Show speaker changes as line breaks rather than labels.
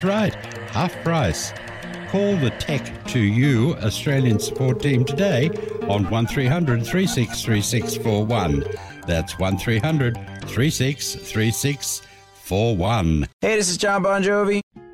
Right, half price. Call the Tech to You Australian support team today on 1300 363641. That's 1300 363641.
Hey, this is John Bon Jovi.